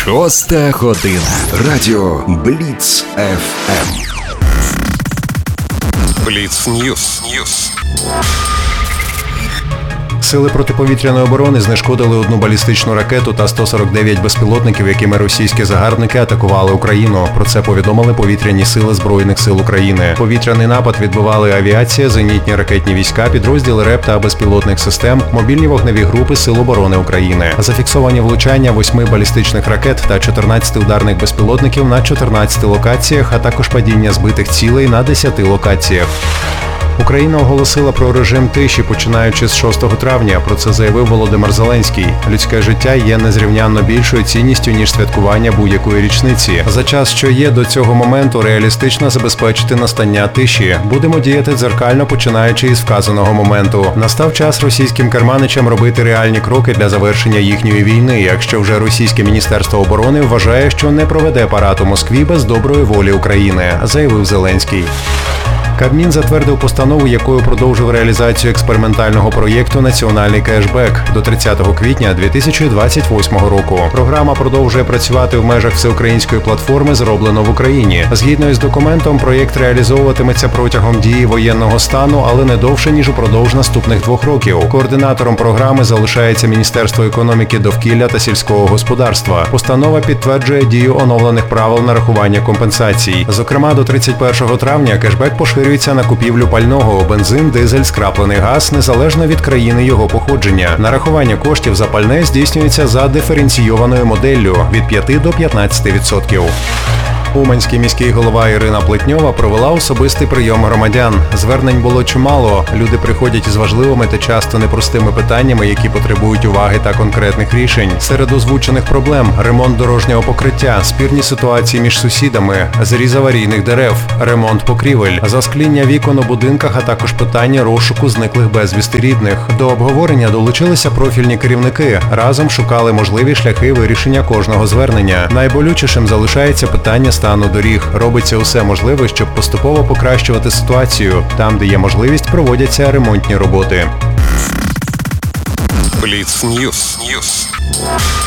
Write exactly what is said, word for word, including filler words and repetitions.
Шоста година. Радіо Бліц еф ем. Бліц Ньюс. Сили протиповітряної оборони знешкодили одну балістичну ракету та сто сорок дев'ять безпілотників, якими російські загарбники атакували Україну. Про це повідомили повітряні сили Збройних сил України. Повітряний напад відбивали авіація, зенітні ракетні війська, підрозділи РЕП та безпілотних систем, мобільні вогневі групи Сил оборони України. Зафіксовані влучання восьми балістичних ракет та чотирнадцяти ударних безпілотників на чотирнадцяти локаціях, а також падіння збитих цілей на десяти локаціях. Україна оголосила про режим тиші, починаючи з шостого травня. Про це заявив Володимир Зеленський. Людське життя є незрівнянно більшою цінністю, ніж святкування будь-якої річниці. За час, що є до цього моменту, реалістично забезпечити настання тиші. Будемо діяти дзеркально, починаючи із вказаного моменту. Настав час російським керманичам робити реальні кроки для завершення їхньої війни, якщо вже російське Міністерство оборони вважає, що не проведе парад у Москві без доброї волі України, заявив Зеленський. Кабмін затвердив постанову, якою продовжив реалізацію експериментального проєкту «Національний кешбек» до тридцятого квітня дві тисячі двадцять восьмого року. Програма продовжує працювати в межах всеукраїнської платформи «Зроблено в Україні». Згідно із документом, проєкт реалізовуватиметься протягом дії воєнного стану, але не довше, ніж упродовж наступних двох років. Координатором програми залишається Міністерство економіки, довкілля та сільського господарства. Постанова підтверджує дію оновлених правил нарахування компенсацій. Зокрема, до тридцять першого травня кешбек поширюється на купівлю пального, бензин, дизель, скраплений газ, незалежно від країни його походження. Нарахування коштів за пальне здійснюється за диференційованою моделлю від п'яти до п'ятнадцяти відсотків. Уманський міський голова Ірина Плетньова провела особистий прийом громадян. Звернень було чимало. Люди приходять із важливими та часто непростими питаннями, які потребують уваги та конкретних рішень. Серед озвучених проблем – ремонт дорожнього покриття, спірні ситуації між сусідами, зріз аварійних дерев, ремонт покрівель, заскління вікон у будинках, а також питання розшуку зниклих безвісти рідних. До обговорення долучилися профільні керівники. Разом шукали можливі шляхи вирішення кожного звернення. Найболючішим залишається питання стану доріг. Робиться усе можливе, щоб поступово покращувати ситуацію. Там, де є можливість, проводяться ремонтні роботи. Бліц Ньюс.